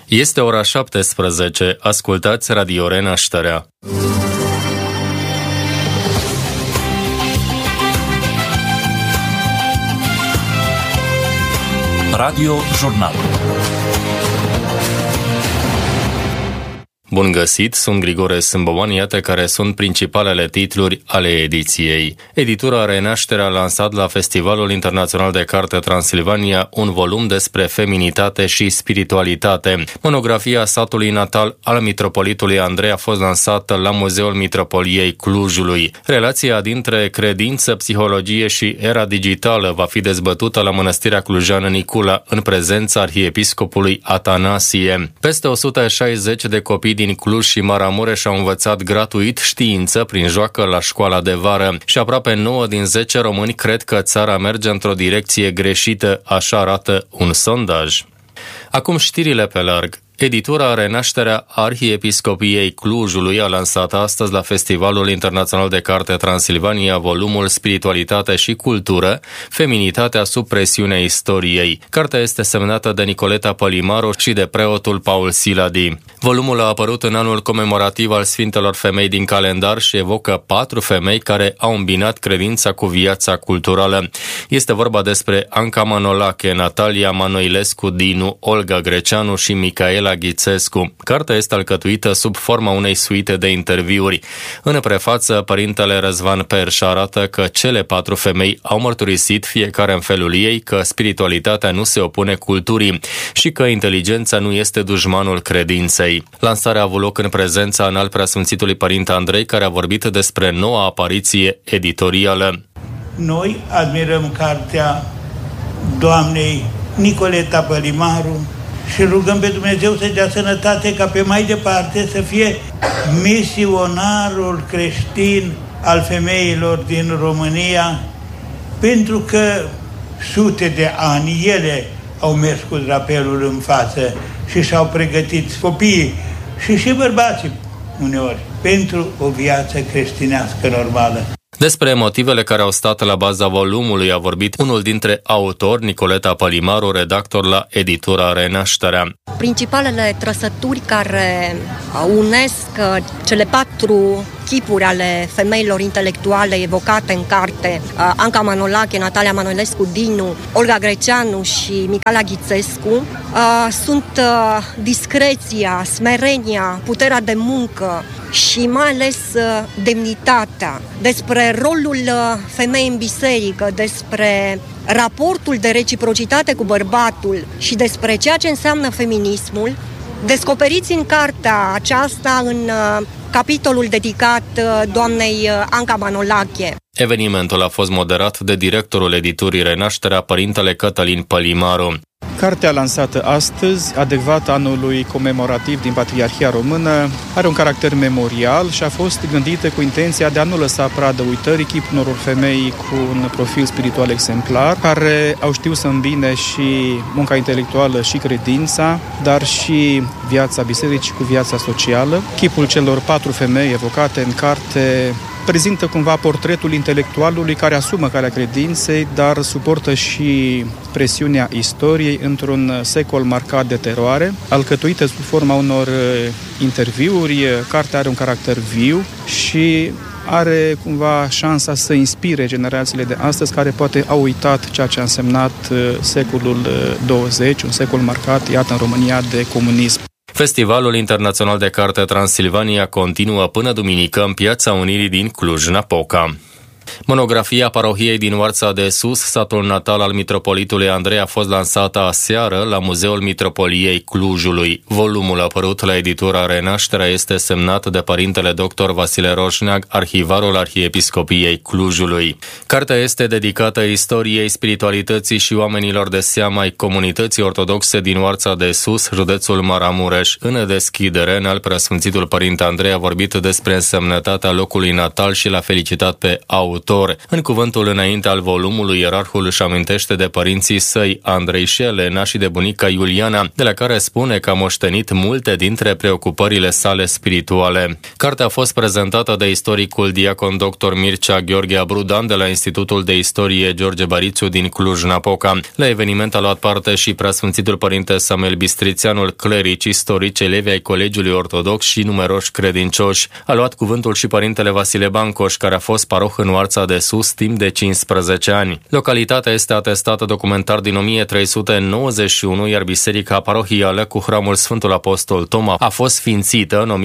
Este ora 17. Ascultați Radio Renașterea. Radio Jurnal. Bun găsit, sunt Grigore Sâmbovan, iată care sunt principalele titluri ale ediției. Editura Renașterea a lansat la Festivalul Internațional de Carte Transilvania un volum despre feminitate și spiritualitate. Monografia satului natal al mitropolitului Andrei a fost lansată la Muzeul Mitropoliei Clujului. Relația dintre credință, psihologie și era digitală va fi dezbătută la Mănăstirea Clujană Nicula în prezența arhiepiscopului Atanasie. Peste 160 de copii din Cluj și Maramureș au învățat gratuit știință prin joacă la școala de vară și aproape 9 din 10 români cred că țara merge într-o direcție greșită, așa arată un sondaj. Acum știrile pe larg. Editura Renașterea Arhiepiscopiei Clujului a lansat astăzi la Festivalul Internațional de Carte Transilvania volumul Spiritualitate și Cultură, Feminitatea sub presiunea istoriei. Cartea este semnată de Nicoleta Pălimaru și de preotul Paul Siladi. Volumul a apărut în anul comemorativ al Sfintelor Femei din calendar și evocă 4 femei care au îmbinat credința cu viața culturală. Este vorba despre Anca Manolache, Natalia Manoilescu Dinu, Olga Greceanu și Micaela Ghițescu. Cartea este alcătuită sub forma unei suite de interviuri. În prefață, părintele Răzvan Perș arată că cele 4 femei au mărturisit, fiecare în felul ei, că spiritualitatea nu se opune culturii și că inteligența nu este dușmanul credinței. Lansarea a avut loc în prezența Înalt Preasfințitului Părinte Andrei, care a vorbit despre noua apariție editorială. Noi admirăm cartea doamnei Nicoleta Pălimaru și rugăm pe Dumnezeu să dea sănătate ca pe mai departe să fie misionarul creștin al femeilor din România, pentru că sute de ani ele au mers cu drapelul în față și și-au pregătit copiii și bărbații uneori pentru o viață creștinească normală. Despre motivele care au stat la baza volumului a vorbit unul dintre autori, Nicoleta Pălimaru, redactor la editura Renașterea. Principalele trăsături care unesc cele 4 chipuri ale femeilor intelectuale evocate în carte, Anca Manolache, Natalia Manoilescu Dinu, Olga Greceanu și Micaela Ghițescu, sunt discreția, smerenia, puterea de muncă și mai ales demnitatea. Despre rolul femeii în biserică, despre raportul de reciprocitate cu bărbatul și despre ceea ce înseamnă feminismul, descoperiți în cartea aceasta în capitolul dedicat doamnei Anca Manolache. Evenimentul a fost moderat de directorul editurii Renașterea, părintele Cătălin Pălimaru. Cartea lansată astăzi, adecvată anului comemorativ din Patriarhia Română, are un caracter memorial și a fost gândită cu intenția de a nu lăsa pradă uitării chipul unor femei cu un profil spiritual exemplar, care au știut să îmbine și munca intelectuală și credința, dar și viața bisericii cu viața socială. Chipul celor 4 femei evocate în carte prezintă cumva portretul intelectualului care asumă calea credinței, dar suportă și presiunea istoriei într-un secol marcat de teroare. Alcătuită sub forma unor interviuri, cartea are un caracter viu și are cumva șansa să inspire generațiile de astăzi care poate au uitat ceea ce a însemnat secolul 20, un secol marcat, iată, în România de comunism. Festivalul Internațional de Carte Transilvania continuă până duminică în Piața Unirii din Cluj-Napoca. Monografia parohiei din Oarța de Sus, satul natal al mitropolitului Andrei, a fost lansată aseară la Muzeul Mitropoliei Clujului. Volumul apărut la editura Renașterea este semnat de părintele dr. Vasile Roșneag, arhivarul Arhiepiscopiei Clujului. Cartea este dedicată istoriei, spiritualității și oamenilor de seamă ai comunității ortodoxe din Oarța de Sus, județul Maramureș. În deschidere, Înalt Preasfințitul Părinte Andrei a vorbit despre însemnătatea locului natal și l-a felicitat pe autor autor. În cuvântul înainte al volumului, ierarhul își amintește de părinții săi, Andrei și Elena, și de bunica Iuliana, de la care spune că a moștenit multe dintre preocupările sale spirituale. Cartea a fost prezentată de istoricul diacon dr. Mircea Gheorghe Abrudan de la Institutul de Istorie George Barițiu din Cluj-Napoca. La eveniment a luat parte și preasfințitul părinte Samuel Bistrițeanul, clerici, istorici, elevi ai Colegiului Ortodox și numeroși credincioși. A luat cuvântul și părintele Vasile Bancoș, care a fost paroh în Oarța de Sus timp de 15 ani. Localitatea este atestată documentar din 1391, iar biserica parohială cu hramul Sfântul Apostol Toma a fost sfințită în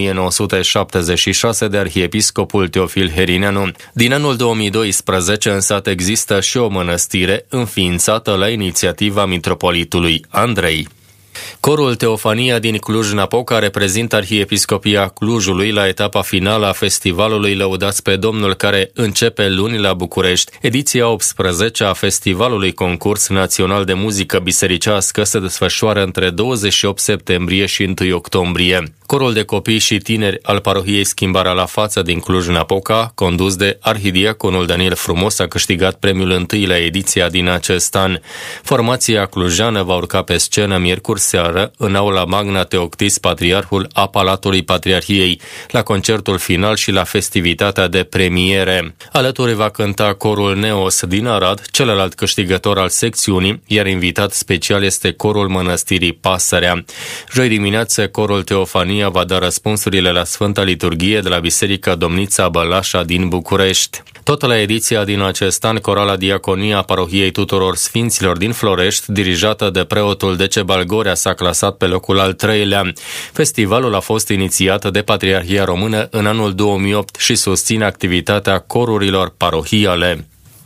1976 de arhiepiscopul Teofil Herineanu. Din anul 2012 în sat există și o mănăstire înființată la inițiativa mitropolitului Andrei. Corul Teofania din Cluj-Napoca reprezintă Arhiepiscopia Clujului la etapa finală a festivalului Lăudați pe Domnul, care începe luni la București. Ediția 18 a festivalului Concurs Național de Muzică Bisericească se desfășoară între 28 septembrie și 1 octombrie. Corul de copii și tineri al parohiei Schimbarea la Față din Cluj-Napoca, condus de arhidiaconul Daniel Frumos, a câștigat premiul întâi la ediția din acest an. Formația clujană va urca pe scenă miercuri seară în aula Magna Teoctis, patriarhul a Palatului Patriarhiei, la concertul final și la festivitatea de premiere. Alături va cânta corul Neos din Arad, celălalt câștigător al secțiunii, iar invitat special este corul Mănăstirii Pasărea. Joi dimineață, corul Teofania va da răspunsurile la Sfânta Liturghie de la Biserica Domnița Bălașa din București. Tot la ediția din acest an, Corala Diaconia Parohiei Tuturor Sfinților din Florești, dirijată de preotul Decebal Gorea, s-a clasat pe locul al 3-lea. Festivalul a fost inițiat de Patriarhia Română în anul 2008 și susține activitatea corurilor parohiale.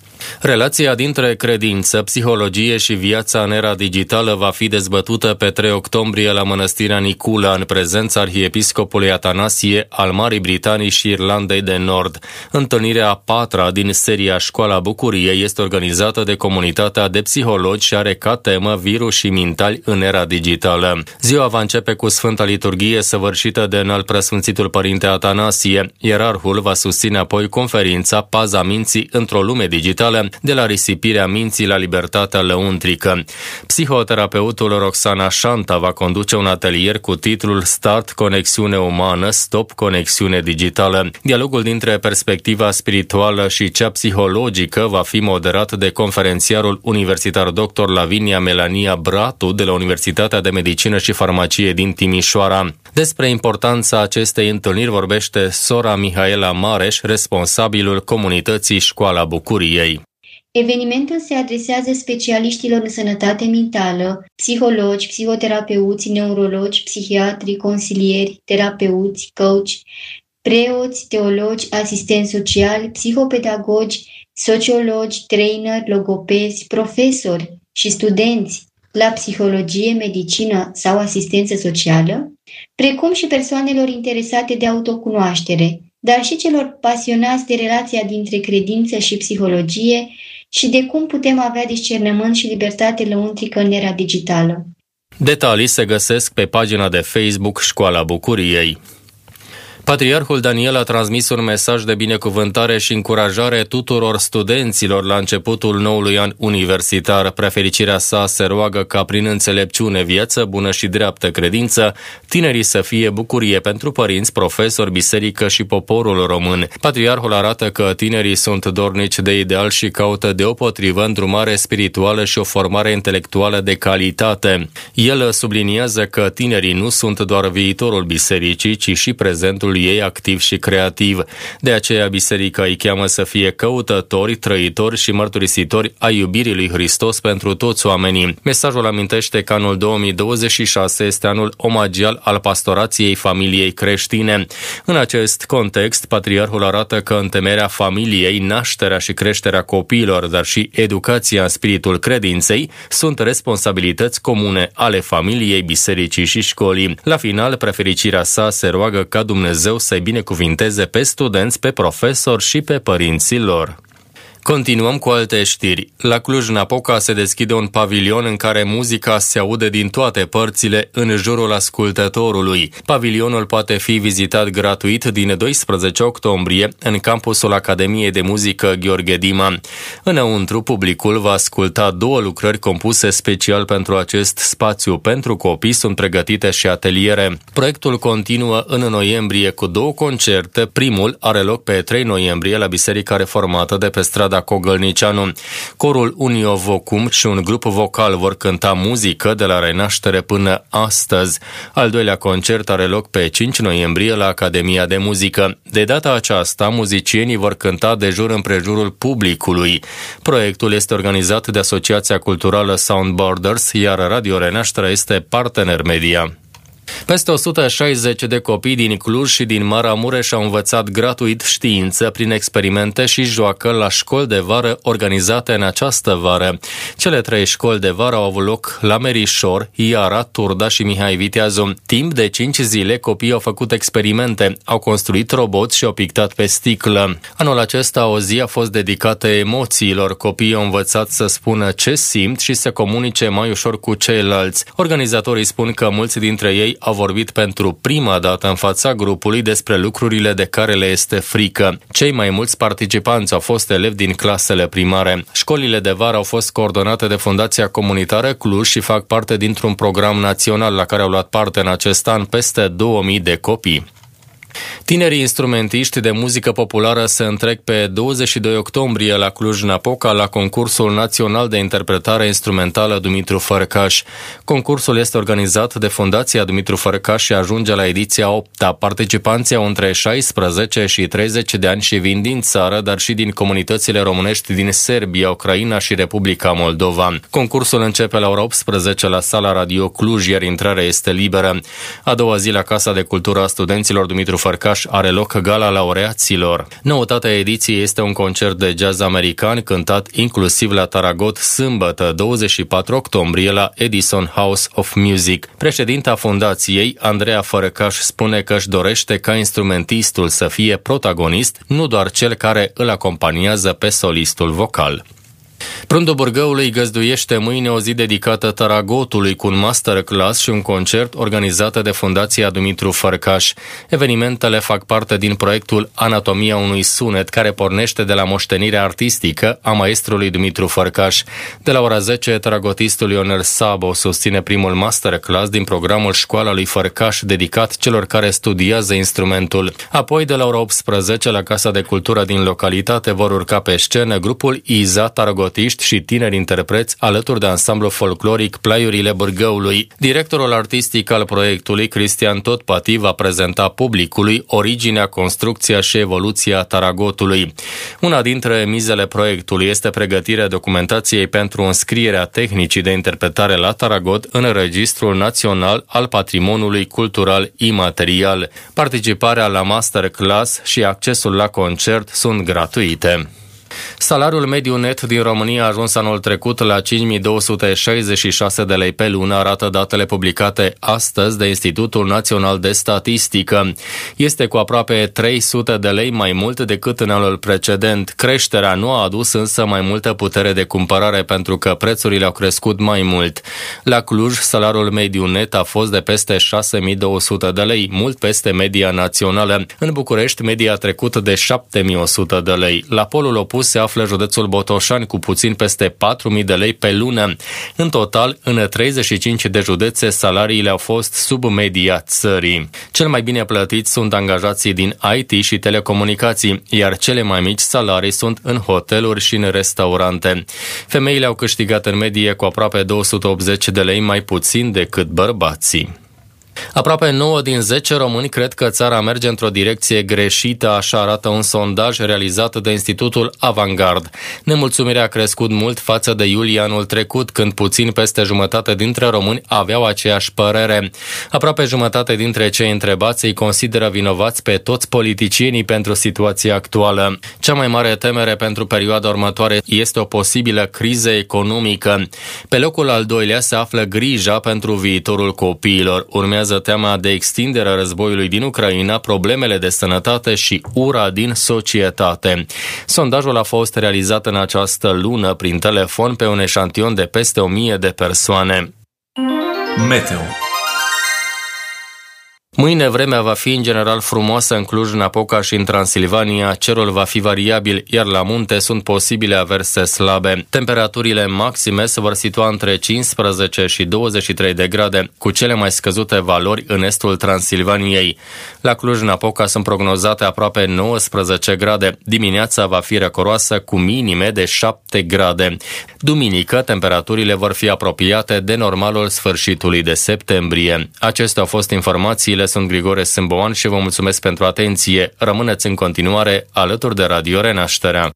Relația dintre credință, psihologie și viața în era digitală va fi dezbătută pe 3 octombrie la Mănăstirea Nicula, în prezența arhiepiscopului Atanasie al Marii Britanii și Irlandei de Nord. Întâlnirea a 4-a din seria Școala Bucuriei este organizată de comunitatea de psihologi și are ca temă virusii mentali în era digitală. Ziua va începe cu Sfânta Liturghie săvârșită de înalt preasfințitul părinte Atanasie. Ierarhul va susține apoi conferința Paza minții într-o lume digitală, de la risipirea minții la libertatea lăuntrică. Psihoterapeutul Roxana Șanta va conduce un atelier cu titlul Start conexiune umană, stop conexiune digitală. Dialogul dintre perspectiva spirituală și cea psihologică va fi moderat de conferențiarul universitar dr. Lavinia Melania Bratu de la Universitatea de Medicină și Farmacie din Timișoara. Despre importanța acestei întâlniri vorbește sora Mihaela Mareș, responsabilul comunității Școala Bucuriei. Evenimentul se adresează specialiștilor în sănătate mentală, psihologi, psihoterapeuți, neurologi, psihiatri, consilieri, terapeuți, coach, preoți, teologi, asistenți sociali, psihopedagogi, sociologi, trainer, logopezi, profesori și studenți la psihologie, medicină sau asistență socială, precum și persoanelor interesate de autocunoaștere, dar și celor pasionați de relația dintre credință și psihologie și de cum putem avea discernământ și libertate lăuntrică în era digitală. Detalii se găsesc pe pagina de Facebook Școala Bucuriei. Patriarhul Daniel a transmis un mesaj de binecuvântare și încurajare tuturor studenților la începutul noului an universitar. Prefericirea sa se roagă ca prin înțelepciune, viață bună și dreaptă credință, tinerii să fie bucurie pentru părinți, profesori, biserică și poporul român. Patriarhul arată că tinerii sunt dornici de ideal și caută deopotrivă îndrumare spirituală și o formare intelectuală de calitate. El subliniază că tinerii nu sunt doar viitorul bisericii, ci și prezentul ei activ și creativ. De aceea biserica îi cheamă să fie căutători, trăitori și mărturisitori a iubirii lui Hristos pentru toți oamenii. Mesajul amintește că anul 2026 este anul omagial al pastorației familiei creștine. În acest context, patriarhul arată că întemeierea familiei, nașterea și creșterea copiilor, dar și educația în spiritul credinței sunt responsabilități comune ale familiei, bisericii și școlii. La final, prefericirea sa se roagă ca Dumnezeu să-i binecuvinteze pe studenți, pe profesori și pe părinții lor. Continuăm cu alte știri. La Cluj-Napoca se deschide un pavilion în care muzica se aude din toate părțile în jurul ascultătorului. Pavilionul poate fi vizitat gratuit din 12 octombrie în campusul Academiei de Muzică Gheorghe Dima. Înăuntru, publicul va asculta 2 lucrări compuse special pentru acest spațiu pentru copii, sunt pregătite și ateliere. Proiectul continuă în noiembrie cu 2 concerte. Primul are loc pe 3 noiembrie la Biserica Reformată de pe strada Cogălnicianu. Corul Unio Vocum și un grup vocal vor cânta muzică de la renaștere până astăzi. Al 2-lea concert are loc pe 5 noiembrie la Academia de Muzică. De data aceasta, muzicienii vor cânta de jur împrejurul publicului. Proiectul este organizat de Asociația Culturală Sound Borders, iar Radio Renașterea este partener media. Peste 160 de copii din Cluj și din Maramureș au învățat gratuit știință prin experimente și joacă la școli de vară organizate în această vară. Cele 3 școli de vară au avut loc la Merișor, Iara, Turda și Mihai Viteazu. Timp de 5 zile, copiii au făcut experimente, au construit roboți și au pictat pe sticlă. Anul acesta o zi a fost dedicată emoțiilor. Copiii au învățat să spună ce simt și să comunice mai ușor cu ceilalți. Organizatorii spun că mulți dintre ei au vorbit pentru prima dată în fața grupului despre lucrurile de care le este frică. Cei mai mulți participanți au fost elevi din clasele primare. Școlile de vară au fost coordonate de Fundația Comunitară Cluj și fac parte dintr-un program național la care au luat parte în acest an peste 2000 de copii. Tinerii instrumentiști de muzică populară se întrec pe 22 octombrie la Cluj-Napoca la concursul național de interpretare instrumentală Dumitru Fărcaș. Concursul este organizat de Fundația Dumitru Fărcaș și ajunge la ediția 8-a. Participanții au între 16 și 30 de ani și vin din țară, dar și din comunitățile românești din Serbia, Ucraina și Republica Moldova. Concursul începe la ora 18 la sala Radio Cluj, iar intrarea este liberă. A doua zi la Casa de Cultură a Studenților Dumitru Fărcaș are loc gala laureaților. Noutatea ediției este un concert de jazz american cântat inclusiv la Taragot sâmbătă 24 octombrie la Edison House of Music. Președinta fundației, Andreea Fărcaș, spune că își dorește ca instrumentistul să fie protagonist, nu doar cel care îl acompaniază pe solistul vocal. Prundul Bârgăului găzduiește mâine o zi dedicată Taragotului cu un masterclass și un concert organizate de Fundația Dumitru Fărcaș. Evenimentele fac parte din proiectul Anatomia unui sunet, care pornește de la moștenirea artistică a maestrului Dumitru Fărcaș. De la ora 10, taragotistul Ionel Sabo susține primul masterclass din programul Școala lui Fărcaș, dedicat celor care studiază instrumentul. Apoi, de la ora 18, la Casa de Cultură din localitate vor urca pe scenă grupul Iza, taragotiști și tineri interpreți alături de ansamblu folcloric Plaiurile Bârgăului. Directorul artistic al proiectului, Cristian Totpati, va prezenta publicului originea, construcția și evoluția taragotului. Una dintre mizele proiectului este pregătirea documentației pentru înscrierea tehnicii de interpretare la taragot în Registrul Național al Patrimoniului Cultural Imaterial. Participarea la masterclass și accesul la concert sunt gratuite. Salariul mediu net din România a ajuns anul trecut la 5.266 de lei pe lună, arată datele publicate astăzi de Institutul Național de Statistică. Este cu aproape 300 de lei mai mult decât în anul precedent. Creșterea nu a adus însă mai multă putere de cumpărare pentru că prețurile au crescut mai mult. La Cluj, salariul mediu net a fost de peste 6.200 de lei, mult peste media națională. În București, media a trecut de 7.100 de lei. La polul opus se află județul Botoșani cu puțin peste 4.000 de lei pe lună. În total, în 35 de județe, salariile au fost sub media țării. Cel mai bine plătiți sunt angajații din IT și telecomunicații, iar cele mai mici salarii sunt în hoteluri și în restaurante. Femeile au câștigat în medie cu aproape 280 de lei mai puțin decât bărbații. Aproape 9 din 10 români cred că țara merge într-o direcție greșită, așa arată un sondaj realizat de Institutul Avangard. Nemulțumirea a crescut mult față de iulie anul trecut, când puțin peste jumătate dintre români aveau aceeași părere. Aproape jumătate dintre cei întrebați îi consideră vinovați pe toți politicienii pentru situația actuală. Cea mai mare temere pentru perioada următoare este o posibilă criză economică. Pe locul al doilea se află grija pentru viitorul copiilor. Urmează teama de extinderea războiului din Ucraina, problemele de sănătate și ura din societate. Sondajul a fost realizat în această lună prin telefon pe un eșantion de peste 1000 de persoane. Meteo. Mâine vremea va fi în general frumoasă în Cluj-Napoca și în Transilvania, cerul va fi variabil, iar la munte sunt posibile averse slabe. Temperaturile maxime se vor situa între 15 și 23 de grade, cu cele mai scăzute valori în estul Transilvaniei. La Cluj-Napoca sunt prognozate aproape 19 grade. Dimineața va fi răcoroasă cu minime de 7 grade. Duminică, temperaturile vor fi apropiate de normalul sfârșitului de septembrie. Acestea au fost informațiile. Sunt Grigore Sâmboan și vă mulțumesc pentru atenție. Rămâneți în continuare alături de Radio Renașterea.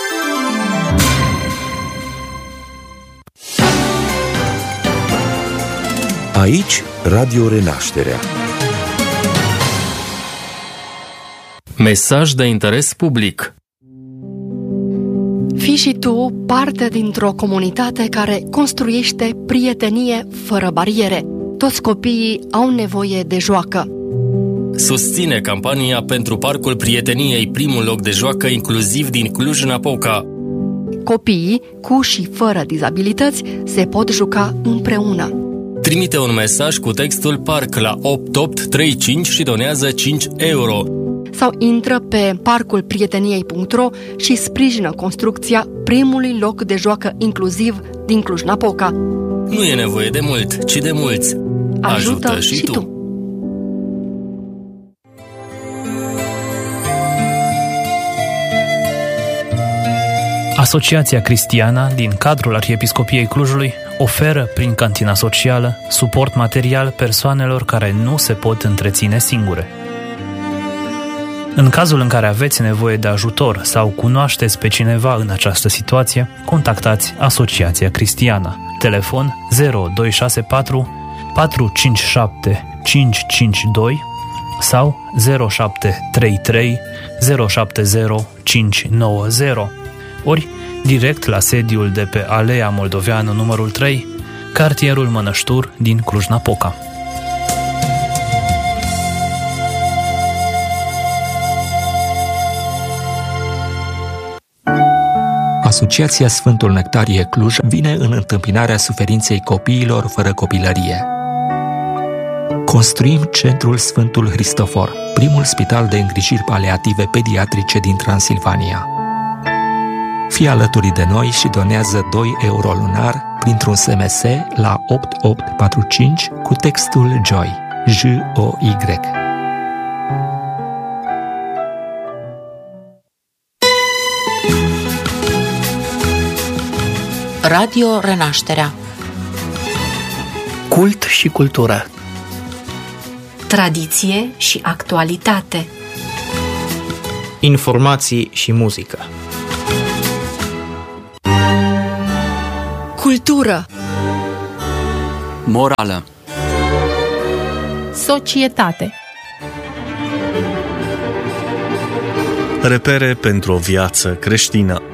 Aici Radio Renașterea. Mesaj de interes public. Fii și tu parte dintr-o comunitate care construiește prietenie fără bariere. Toți copiii au nevoie de joacă. Susține campania pentru Parcul Prieteniei, primul loc de joacă inclusiv din Cluj-Napoca. Copiii, cu și fără dizabilități, se pot juca împreună. Trimite un mesaj cu textul PARC la 8835 și donează 5 euro. Sau intră pe parculprieteniei.ro și sprijină construcția primului loc de joacă inclusiv din Cluj-Napoca. Nu e nevoie de mult, ci de mulți. Ajută și tu! Asociația Cristiana din cadrul Arhiepiscopiei Clujului oferă prin cantina socială suport material persoanelor care nu se pot întreține singure. În cazul în care aveți nevoie de ajutor sau cunoașteți pe cineva în această situație, contactați Asociația Cristiana. Telefon 0264 457 552 sau 0733 070 590, ori direct la sediul de pe Alea Moldoveană numărul 3, cartierul Mănăștur din Cluj-Napoca. Asociația Sfântul Nectarie Cluj vine în întâmpinarea suferinței copiilor fără copilărie. Construim Centrul Sfântul Hristofor, primul spital de îngrijiri paliative pediatrice din Transilvania. Fii alături de noi și donează 2 euro lunar printr-un SMS la 8845 cu textul JOY, J-O-Y. Radio Renașterea. Cult și cultură. Tradiție și actualitate. Informații și muzică. Cultură. Morală. Societate. Repere pentru o viață creștină.